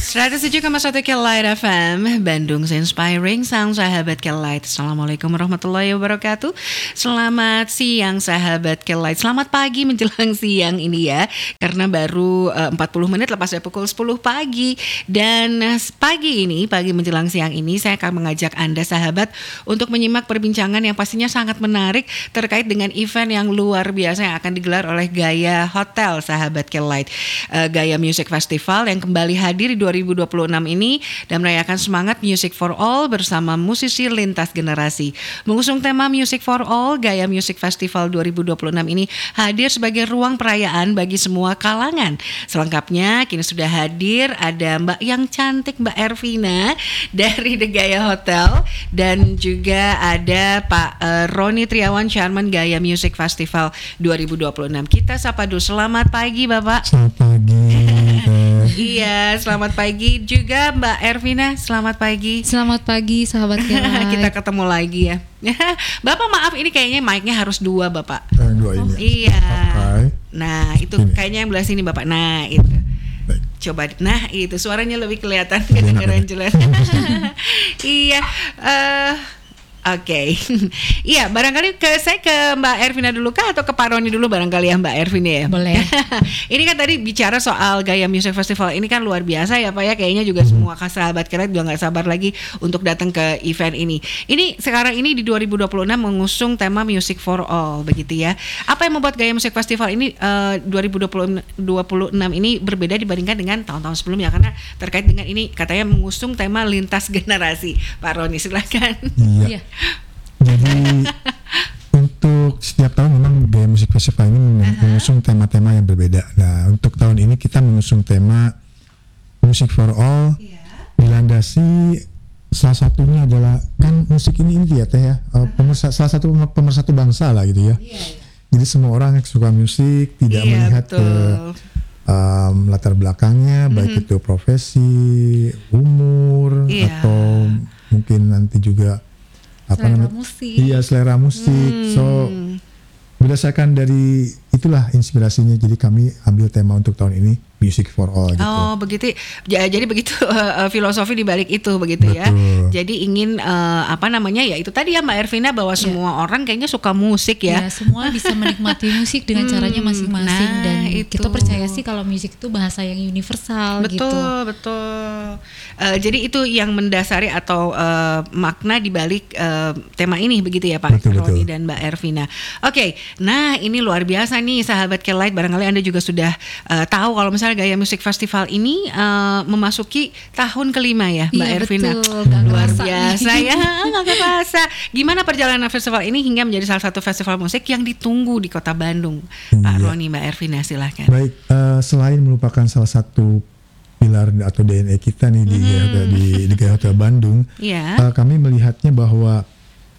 107,1 Kelight FM Bandung Inspiring Sound, sahabat Kelight. Assalamualaikum warahmatullahi wabarakatuh. Selamat siang sahabat Kelight. Selamat pagi menjelang siang ini ya, karena baru 40 menit lepas dari pukul 10 pagi. Dan pagi menjelang siang ini saya akan mengajak Anda sahabat untuk menyimak perbincangan yang pastinya sangat menarik terkait dengan event yang luar biasa yang akan digelar oleh Gaya Hotel, sahabat Kelight. Gaya Music Festival yang kembali hadir di 2026 ini dan merayakan semangat Music for All bersama musisi lintas generasi. Mengusung tema Music for All, Gaya Music Festival 2026 ini hadir sebagai ruang perayaan bagi semua kalangan. Selengkapnya kini sudah hadir ada Mbak yang cantik, Mbak Ervina dari The Gaya Hotel, dan juga ada Pak Roni Triawan, Chairman Gaya Music Festival 2026. Kita sapa dulu. Selamat pagi Bapak. Selamat pagi. Iya, selamat pagi juga Mbak Ervina. Selamat pagi. Selamat pagi sahabat Kelight. Kita ketemu lagi ya. Bapak maaf, ini kayaknya mic-nya harus dua Bapak. Dua ini. Iya. Okay. Nah itu Ini. kayaknya yang belah sini Bapak. Nah itu. Baik. Coba, nah itu suaranya lebih kelihatan, kedengaran jelas. Iya. Oke. Iya, barangkali saya ke Mbak Ervina dulu kah atau ke Pak Roni dulu barangkali ya Mbak Ervina ya? Boleh. Ini kan tadi bicara soal Gaya Music Festival ini kan luar biasa ya Pak ya. Kayaknya juga semua sahabat Kelight juga gak sabar lagi untuk datang ke event ini. Ini sekarang ini di 2026 mengusung tema Music for All begitu ya. Apa yang membuat Gaya Music Festival ini 2026 ini berbeda dibandingkan dengan tahun-tahun sebelumnya? Karena terkait dengan ini katanya mengusung tema lintas generasi. Pak Roni silakan. Iya. Jadi untuk setiap tahun memang Gaya Music Festival ini mengusung tema-tema yang berbeda. Nah, untuk tahun ini kita mengusung tema Music for All. Dilandasi salah satunya adalah kan musik ini ya Teh ya, salah satu pemersatu bangsa lah gitu ya. Jadi semua orang yang suka musik tidak melihat ke latar belakangnya, baik itu profesi, umur, atau mungkin nanti juga selera musik. So berdasarkan dari itulah inspirasinya, jadi kami ambil tema untuk tahun ini Music for All gitu. Oh begitu, jadi begitu filosofi di balik itu begitu. Betul. Ya. Jadi ingin ya itu tadi ya Mbak Ervina bahwa semua orang kayaknya suka musik ya. Ya, semua bisa menikmati musik dengan caranya masing-masing dan kita percaya sih kalau musik itu bahasa yang universal. Betul, gitu. Betul. Jadi itu yang mendasari atau makna di balik tema ini begitu ya Pak Roni dan Mbak Ervina. Oke, nah ini luar biasa nih sahabat Kelight, barangkali Anda juga sudah tahu kalau misalnya Gaya Music Festival ini memasuki tahun kelima ya Mbak Ervina. Betul, luar biasa ya, nggak kerasa. Gimana perjalanan festival ini hingga menjadi salah satu festival musik yang ditunggu di Kota Bandung? Pak Roni, Mbak Ervina silahkan. Baik, selain merupakan salah satu pilar atau DNA kita nih di Gaya Hotel Bandung, kami melihatnya bahwa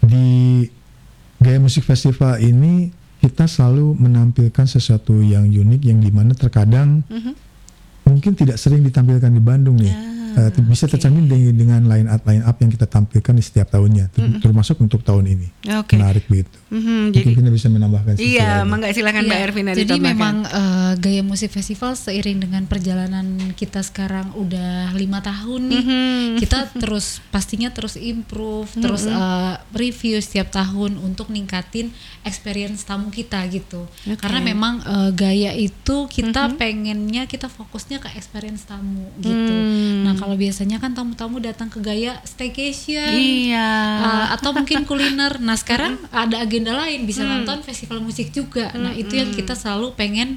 di Gaya Music Festival ini kita selalu menampilkan sesuatu yang unik, yang dimana terkadang mungkin tidak sering ditampilkan di Bandung nih. Bisa tercermin dengan line up yang kita tampilkan di setiap tahunnya, termasuk untuk tahun ini. Menarik begitu. Mungkin kita bisa menambahkan. Iya, mangga silakan Mbak Ervina ditambahkan. Jadi memang Gaya Music Festival seiring dengan perjalanan kita sekarang udah 5 tahun nih, kita pastinya terus improve, terus review setiap tahun untuk ningkatin experience tamu kita gitu. Karena memang Gaya itu kita pengennya kita fokusnya ke experience tamu gitu. Nah kalau biasanya kan tamu-tamu datang ke Gaya staycation, atau mungkin kuliner. Nah sekarang ada agenda lain, bisa nonton festival musik juga. Nah itu yang kita selalu pengen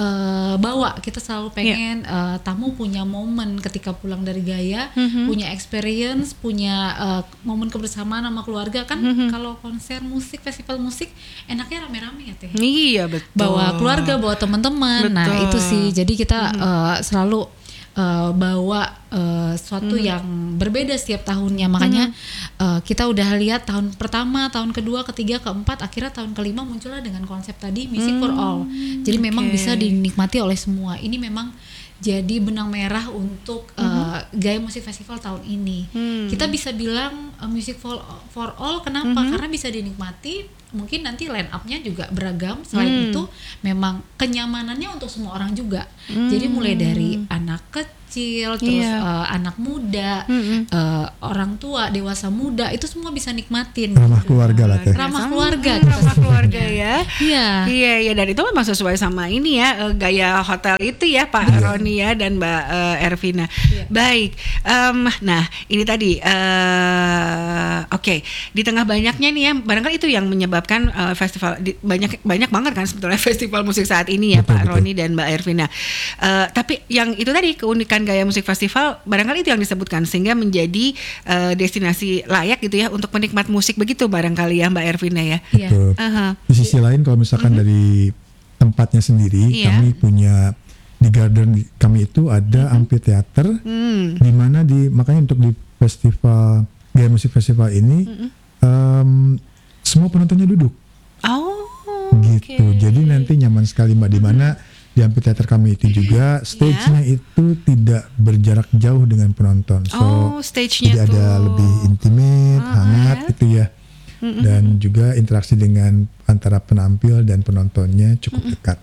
bawa. Kita selalu pengen tamu punya momen ketika pulang dari Gaya, punya experience, punya momen kebersamaan sama keluarga kan. Kalau konser musik, festival musik enaknya rame-rame ya Teh. Iya betul. Bawa keluarga, bawa teman-teman. Nah itu sih. Jadi kita selalu bawa sesuatu yang berbeda setiap tahunnya. Makanya kita udah lihat tahun pertama, tahun kedua, ketiga, keempat, akhirnya tahun kelima muncullah dengan konsep tadi Music for All. Jadi memang bisa dinikmati oleh semua. Ini memang jadi benang merah untuk Gaya Music Festival tahun ini. Kita bisa bilang Music for All kenapa? Karena bisa dinikmati mungkin nanti line up-nya juga beragam. Selain itu memang kenyamanannya untuk semua orang juga. Jadi mulai dari anak kecil, terus anak muda, orang tua, dewasa muda, itu semua bisa nikmatin. Ramah keluarga lah Teh. Ramah keluarga. Ramah keluarga ya. Iya. Iya, dan itu memang sesuai sama ini ya, gaya hotel itu ya Pak Roni ya dan Mbak Ervina. Baik, nah ini tadi, oke, di tengah banyaknya nih ya, barangkali itu yang menyebabkan festival banyak banget kan sebetulnya festival musik saat ini ya, betul, Pak Roni dan Mbak Ervina. Tapi yang itu tadi keunikan gaya musik festival, barangkali itu yang disebutkan sehingga menjadi destinasi layak gitu ya untuk penikmat musik begitu barangkali ya Mbak Ervina ya. Betul. Di sisi lain kalau misalkan dari tempatnya sendiri, kami punya di garden kami itu ada amphitheater, di mana makanya untuk di festival gaya musik festival ini semua penontonnya duduk. Gitu. Jadi nanti nyaman sekali Mbak, di mana di amphitheater kami itu juga stage-nya itu tidak berjarak jauh dengan penonton. So stage-nya jadi ada lebih intimate, hangat gitu ya. Dan juga interaksi dengan antara penampil dan penontonnya cukup dekat.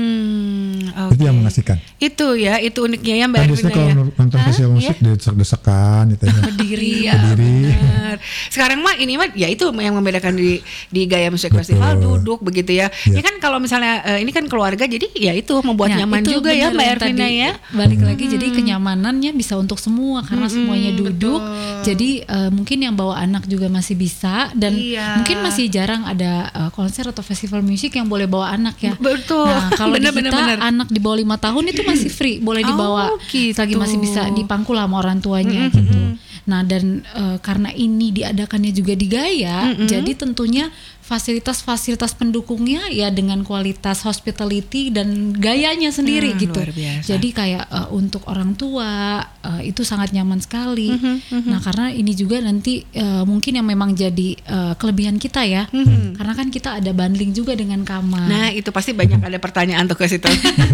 Itu yang mengasihkan. Itu ya, itu uniknya ya Mbak Ervina. Biasanya kalau nonton festival musik desak-desakan gitu ya. Berdiri ya. Benar. Sekarang mah ini mah ya itu yang membedakan di gaya musik festival, duduk begitu ya. Ya kan kalau misalnya ini kan keluarga, jadi ya itu membuat nyaman juga ya Mbak Ervina ya. Balik lagi, jadi kenyamanannya bisa untuk semua karena semuanya duduk. Jadi mungkin yang bawa anak juga masih bisa, dan mungkin masih jarang ada konser atau festival musik yang boleh bawa anak ya. Betul. Nah, kalau di kita anak di bawah 5 tahun itu masih free, boleh dibawa, selagi masih bisa dipangku lah sama orang tuanya gitu. Nah, dan karena ini diadakannya juga di Gaya, jadi tentunya fasilitas-fasilitas pendukungnya ya dengan kualitas hospitality dan gayanya sendiri gitu. Jadi kayak untuk orang tua itu sangat nyaman sekali. Nah, karena ini juga nanti mungkin yang memang jadi kelebihan kita ya. Karena kan kita ada bundling juga dengan kamar. Nah, itu pasti banyak ada pertanyaan tuh ke situ.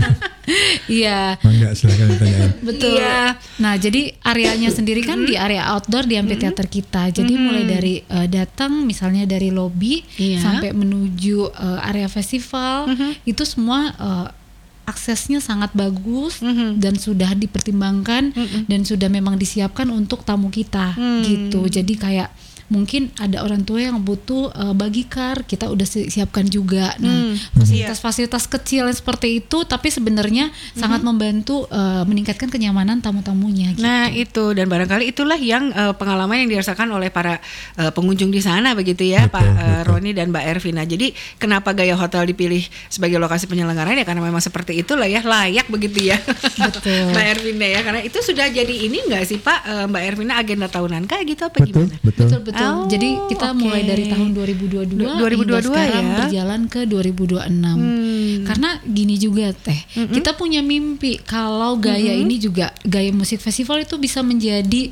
Iya. Enggak, silakan ditanyain. Betul. Nah, jadi areanya sendiri kan di area outdoor di amphitheater kita. Jadi mulai dari datang misalnya dari lobby sampai menuju area festival, itu semua aksesnya sangat bagus dan sudah dipertimbangkan dan sudah memang disiapkan untuk tamu kita gitu. Jadi kayak mungkin ada orang tua yang butuh bagi car, kita udah siapkan juga. Nah, fasilitas-fasilitas kecil seperti itu, tapi sebenarnya sangat membantu meningkatkan kenyamanan tamu-tamunya. Gitu. Nah itu, dan barangkali itulah yang pengalaman yang dirasakan oleh para pengunjung di sana begitu ya, betul, Pak Roni dan Mbak Ervina. Jadi kenapa Gaya Hotel dipilih sebagai lokasi penyelenggaraan ya karena memang seperti itulah ya, layak begitu ya. Betul. Mbak Ervina ya, karena itu sudah jadi ini nggak sih Pak, Mbak Ervina, agenda tahunan kayak gitu apa gimana? Betul. Jadi kita mulai dari tahun 2022 hingga sekarang berjalan ke 2026. Karena gini juga Teh, kita punya mimpi kalau Gaya ini juga, Gaya Musik Festival itu bisa menjadi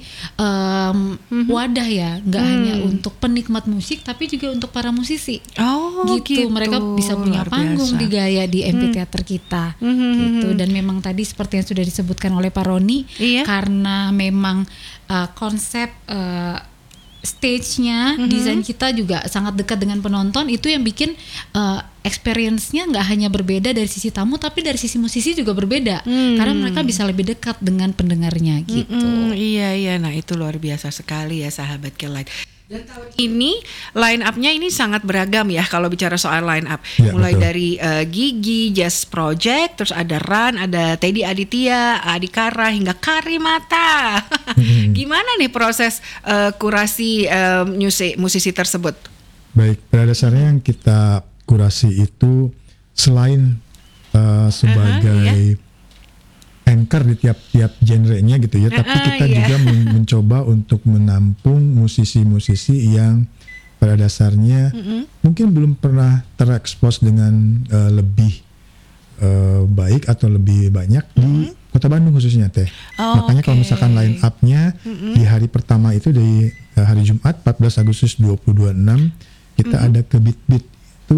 wadah ya, nggak hanya untuk penikmat musik tapi juga untuk para musisi. Gitu. Mereka bisa punya panggung di Gaya di amphitheater kita. Gitu. Dan memang tadi seperti yang sudah disebutkan oleh Pak Roni, karena memang konsep stage-nya, desain kita juga sangat dekat dengan penonton, itu yang bikin experience-nya nggak hanya berbeda dari sisi tamu, tapi dari sisi musisi juga berbeda, karena mereka bisa lebih dekat dengan pendengarnya gitu. Iya, nah itu luar biasa sekali ya sahabat Kelight. Dan tahun ini line up-nya ini sangat beragam ya kalau bicara soal line up. Mulai dari Gigi, Jazz Project, terus ada Ran, ada Teddy Aditya, Adikara, hingga Karimata. Gimana nih proses kurasi musisi tersebut? Baik, pada dasarnya yang kita kurasi itu selain sebagai anchor di tiap genre-nya gitu ya, tapi kita juga mencoba untuk menampung musisi-musisi yang pada dasarnya mungkin belum pernah terekspos dengan lebih baik atau lebih banyak di Kota Bandung khususnya Teh. Makanya kalau misalkan line up-nya di hari pertama itu di hari Jumat 14 Agustus 2026 kita ada ke Beat Beat, itu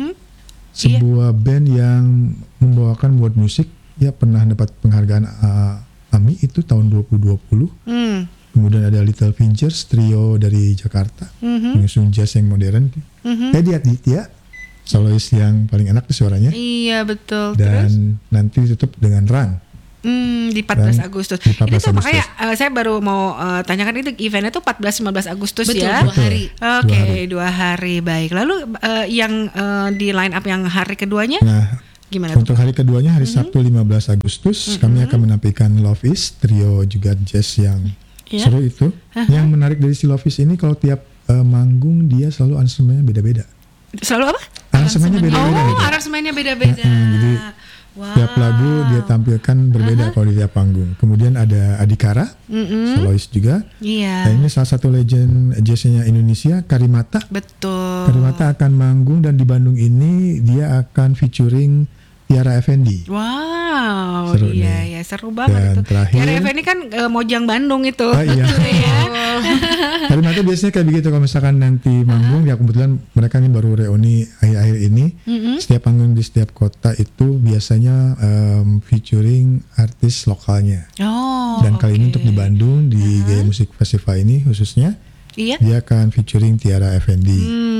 sebuah band yang membawakan world music. Ya, pernah dapat penghargaan AMI itu tahun 2020. Kemudian ada Little Fingers, trio dari Jakarta, mengusung jazz yang modern. Teddy Aditya, solois yang paling enak tuh suaranya. Iya betul. Terus Dan nanti tutup dengan Run. di 14 Dan Agustus. di 14 Ini tuh Agustus. makanya saya baru mau tanyakan itu eventnya tuh 14-15 Agustus Betul, ya. 2 hari. Oke, 2 hari. Baik. Lalu yang di line up yang hari keduanya Nah, gimana tuh? untuk hari keduanya hari Sabtu 15 Agustus kami akan menampilkan Love Is, trio juga jazz yang Iya. seru itu. Yang menarik dari si Love Is ini kalau tiap manggung dia selalu aransemennya beda-beda. Selalu apa? Aransemennya beda-beda Oh, gitu. aransemennya beda-beda. Jadi Wow. tiap lagu dia tampilkan berbeda kalau di tiap panggung. Kemudian ada Adikara, solois juga. Iya. Dan ini salah satu legend jazznya Indonesia, Karimata. Betul. Karimata akan manggung dan di Bandung ini dia akan featuring Tiara Effendi. Wow, Seru iya nih. ya seru banget Dan itu. terakhir- Tiara Effendi kan Mojang Bandung itu. Oh iya. Iya. Karimata biasanya kayak begitu kalau misalkan nanti manggung ya kebetulan mereka ini baru reuni akhir-akhir ini. Setiap panggung di setiap kota itu biasanya featuring artis lokalnya. Oh. Dan kali ini oke. untuk di Bandung di Gaya Musik Festival ini khususnya Iya. dia akan featuring Tiara Effendi.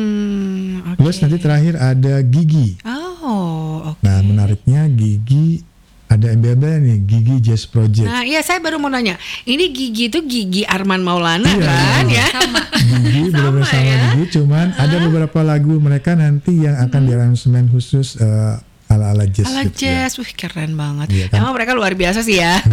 Oke. Terus nanti terakhir ada Gigi. Oh, oke. Nah menariknya Gigi ada embel-embelnya nih, Gigi Jazz Project. Nah, iya saya baru mau nanya. Ini Gigi itu Gigi Arman Maulana Iya. kan ya? Gigi benar-benar sama ya. Gigi, cuman ada beberapa lagu mereka nanti yang akan diaransemen khusus ala-ala jazz Ala gitu ya. jazz, wih keren banget. Iya kan? Emang mereka luar biasa sih ya.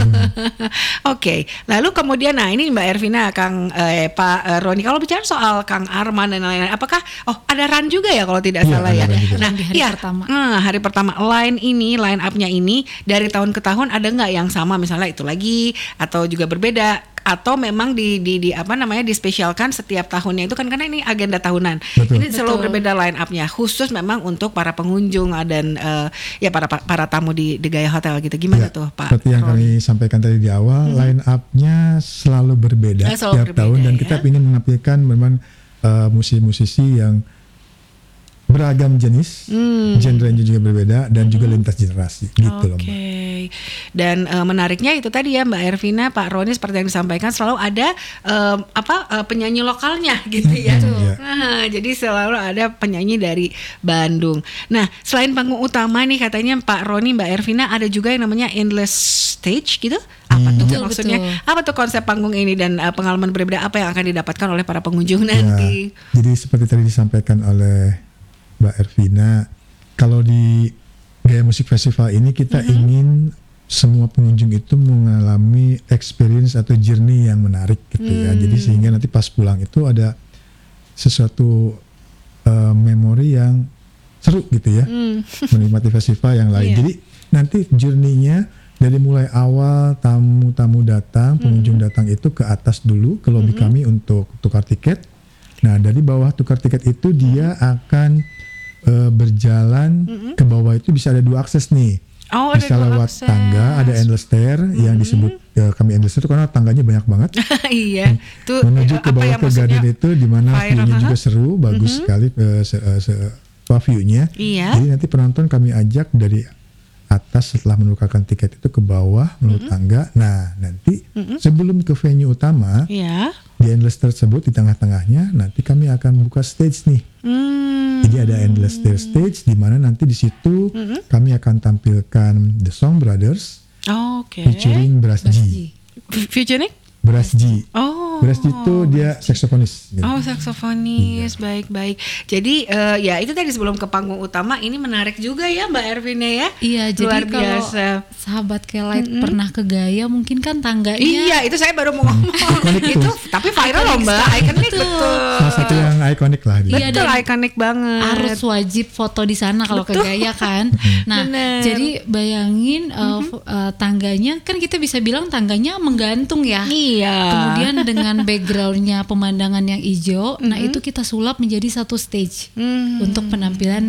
Oke, lalu kemudian nah ini Mbak Ervina, Pak Roni, kalau bicara soal Kang Arman dan lain-lain, apakah ada Ran juga ya kalau tidak Iya, salah ada ya? Ran juga. Nah, Di hari iya, pertama. hari pertama line up-nya ini dari tahun ke tahun ada nggak yang sama misalnya itu lagi atau juga berbeda? Atau memang di apa namanya dispesialkan setiap tahunnya itu kan karena ini agenda tahunan. Betul. Ini selalu Betul. berbeda line up-nya khusus memang untuk para pengunjung dan ya para tamu di Gaya Hotel gitu. Gimana Ya, tuh Pak? seperti yang Roni? kami sampaikan tadi di awal, line up-nya selalu berbeda Selalu tiap berbeda, tahun dan ya. kita ingin menampilkan memang musisi-musisi yang beragam jenis, genre-nya juga berbeda dan juga lintas generasi gitu loh Mbak. Oke. Dan menariknya itu tadi ya Mbak Ervina, Pak Roni seperti yang disampaikan selalu ada penyanyi lokalnya gitu ya. Iya. Nah, jadi selalu ada penyanyi dari Bandung. Nah, selain panggung utama nih katanya Pak Roni, Mbak Ervina ada juga yang namanya Endless Stage gitu. Apa tuh Betul, maksudnya? betul. Apa tuh konsep panggung ini dan pengalaman berbeda apa yang akan didapatkan oleh para pengunjung Ya, nanti? jadi seperti tadi disampaikan oleh Mbak Ervina, kalau di Gaya Musik Festival ini kita ingin semua pengunjung itu mengalami experience atau journey yang menarik gitu ya. Jadi sehingga nanti pas pulang itu ada sesuatu memori yang seru gitu ya, menikmati festival yang lain. Iya. Jadi nanti journey-nya dari mulai awal tamu-tamu datang, pengunjung datang itu ke atas dulu ke lobi kami untuk tukar tiket. Nah dari bawah tukar tiket itu dia akan berjalan ke bawah itu bisa ada 2 akses nih. Oh, ada Bisa 2 lewat akses. tangga, ada endless stair yang disebut kami endless stair itu karena tangganya banyak banget. Iya. Itu Menuju ke apa bawah yang ke maksudnya? garden itu di mana Viral, view-nya juga aha. seru, bagus sekali view-nya. Iya. Jadi nanti penonton kami ajak dari atas setelah menukarkan tiket itu ke bawah melalui tangga. Nah, nanti sebelum ke venue utama Iya. di endless tersebut di tengah-tengahnya nanti kami akan buka stage nih. Jadi ada endless stair stage di mana nanti di situ kami akan tampilkan The Song Brothers Oke. featuring Brass G. Featuring? Brass G. Oh. Brass G itu dia saksofonis. gitu. Oh, saksofonis, Iya. baik-baik. Jadi ya itu tadi sebelum ke panggung utama ini menarik juga ya Mbak Ervina ya. Iya, Luar jadi kalau biasa. sahabat Kelight pernah ke Gaya mungkin kan tangganya Iya, itu saya baru mau ngomong. Ikonik itu tuh. tapi viral loh Mbak, ikonik betul. Salah satu yang ikonik lah. dia. Iya, Betul, dan ikonik banget. harus wajib foto di sana kalau ke Gaya kan. Nah, Bener. jadi bayangin tangganya kan kita bisa bilang tangganya menggantung ya. Iya. Kemudian dengan backgroundnya pemandangan yang hijau, nah itu kita sulap menjadi satu stage untuk penampilan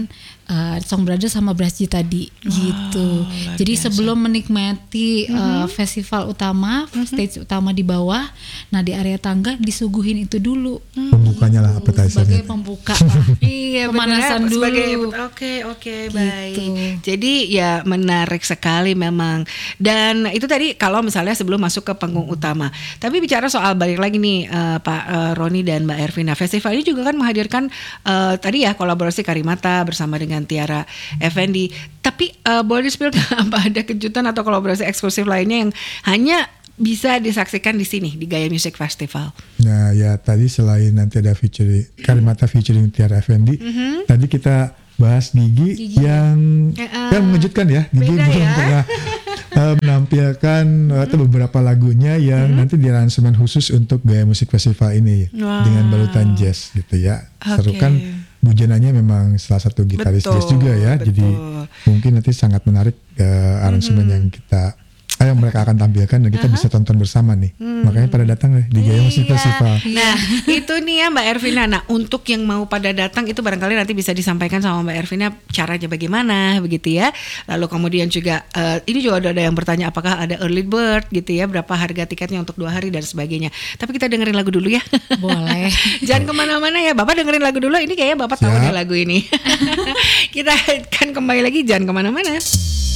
Song Brothers sama Brasji tadi gitu. Jadi sebelum menikmati festival utama, stage utama di bawah, nah di area tangga disuguhin itu dulu. Pembukanya lah, appetizer. Sebagai pembuka lah. Iya, Pemanasan benar, dulu. Oke, Gitu. baik. Jadi ya menarik sekali memang. Dan itu tadi kalau misalnya sebelum masuk ke panggung utama. Tapi bicara soal balik lagi nih Pak Roni dan Mbak Ervina, festival ini juga kan menghadirkan tadi ya kolaborasi Karimata bersama dengan Tiara Effendi. Tapi boleh di-spill apa ada kejutan atau kolaborasi eksklusif lainnya yang hanya bisa disaksikan di sini di Gaya Music Festival? Nah ya tadi selain nanti ada featuring Karimata featuring Tiara Effendi, tadi kita bahas Gigi yang mengejutkan ya. Gigi Beda belum ya. pernah menampilkan atau beberapa lagunya yang nanti diaransemen khusus untuk Gaya Musik Festival ini dengan balutan jazz gitu ya. Seru kan, Bujananya memang salah satu gitaris jazz juga ya. Jadi mungkin nanti sangat menarik aransemen yang yang mereka akan tampilkan dan kita bisa tonton bersama nih. Makanya pada datang deh di Gaya Musik Festival. Nah itu nih ya Mbak Ervina. Nah untuk yang mau pada datang itu barangkali nanti bisa disampaikan sama Mbak Ervina caranya bagaimana begitu ya. Lalu kemudian juga ini juga ada yang bertanya apakah ada early bird gitu ya, berapa harga tiketnya untuk 2 hari dan sebagainya. Tapi kita dengerin lagu dulu ya. Boleh. Jangan kemana-mana ya, Bapak dengerin lagu dulu. Ini kayaknya Bapak tahu nih lagu ini. Kita akan kembali lagi, jangan kemana-mana.